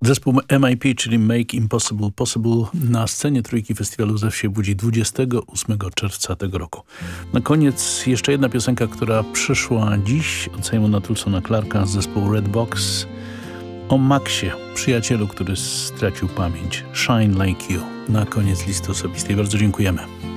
Zespół MIP, czyli Make Impossible Possible, na scenie Trójki Festiwalu Zew się budzi 28 czerwca tego roku. Na koniec jeszcze jedna piosenka, która przyszła dziś od Simona Tulsona Clarka z zespołu Red Box o Maxie, przyjacielu, który stracił pamięć. Shine Like You. Na koniec listy osobistej. Bardzo dziękujemy.